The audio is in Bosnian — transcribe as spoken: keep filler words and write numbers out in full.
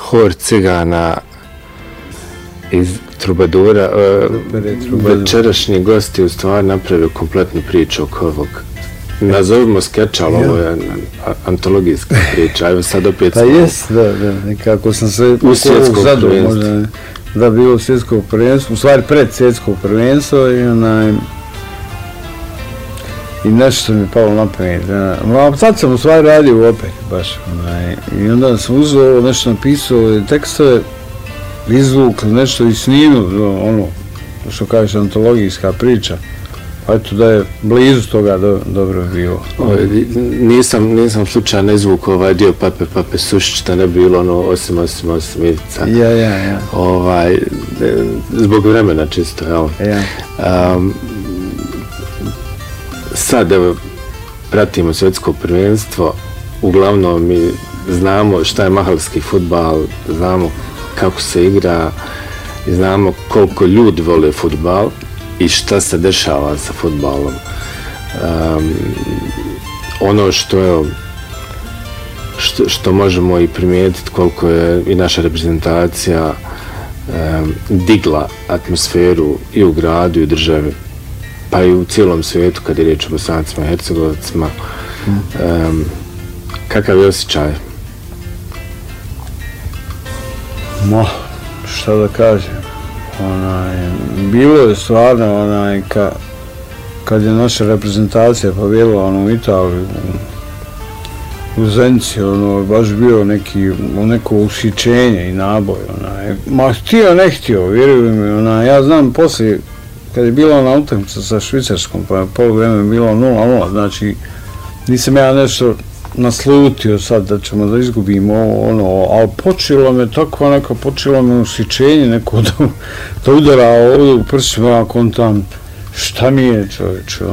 hor cigana iz Trubadura, uh, večerašnji gosti u stvari napravili kompletnu priču oko ovog. Nazovimo skeč, ali ovo je antologijska priča. Ajmo sad opet... Pa jest, da, da, nekako sam se... U svjetskog prvenstva. Da, bilo svjetskog prvenstva, u stvari pred svjetskog prvenstva i onaj... I nešto mi je palo na pamet. No, sad sam u stvari radio u operi, baš. Onaj, i onda sam uzeo nešto napisao, tekstove, izvukli nešto i snimio, ono, što kažeš, antologijska priča. Pa eto da je blizu toga do, dobro bilo. O, nisam, nisam slučajno izvukao ovaj dio Pape, Pape Sušić, da ne bi bilo ono osim, osim, osim Ivica. Ja, ja, ja. Ovaj, zbog vremena čisto, jel? Ja. Um, sad, evo, pratimo svjetsko prvenstvo, uglavnom mi znamo šta je mahalski fudbal, znamo kako se igra i znamo koliko ljudi vole fudbal i šta se dešava sa fudbalom. Um, ono što je što, što možemo i primijetiti koliko je i naša reprezentacija um, digla atmosferu i u gradu i u državi, pa i u cijelom svijetu kad je riječ o Bosancima i Hercegovicima. Um, kakav je osjećaj? Mo, šta da kažem, onaj, bilo je stvarno, onaj, ka, kad je naša reprezentacija pobjedila ono, u Italiju, u, u Zenci, ono, baš bio neki, neko ushićenje i naboj, onaj, ma htio, ne htio, vjerujem mi, onaj, ja znam poslije, kad je bila ona utakmica sa Švicarskom, pa je poluvreme bilo nula nula, znači, nisam ja nešto naslutio sad da ćemo da izgubimo ono, ali počelo me tako neko, počelo me ushićenje neko da, da udara ovdje u prsima, kontam, šta mi je čovječe,